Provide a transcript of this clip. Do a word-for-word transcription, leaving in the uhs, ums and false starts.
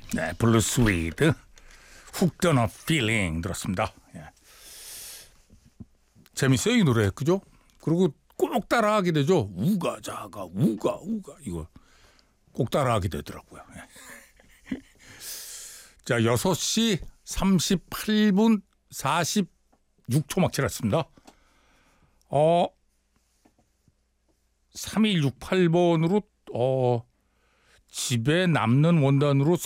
네, 블루 스위드 훅 던 어 필링 들었습니다. 예. 재밌어요, 이 노래. 그죠? 그리고 꼭 따라하게 되죠. 우가 자가 우가 우가 이거 꼭 따라하게 되더라고요. 예. 자, 여섯 시 삼십팔 분 사십육 초 막 지났습니다. 어, 삼일육팔 번으로 어, 집에 남는 원단으로